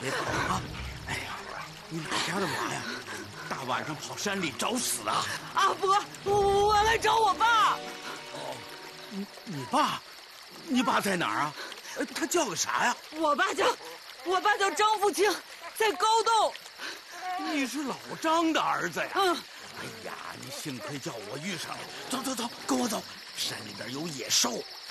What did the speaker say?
别跑啊！哎呀，你哪家的娃呀？大晚上跑山里找死啊！ 阿伯，我来找我爸。 哦，你爸？你爸在哪儿啊？他叫个啥呀？ 我爸叫张富清，在高洞。 你是老张的儿子呀？ 嗯。 哎呀，你幸亏叫我遇上了。走，跟我走。山里边有野兽，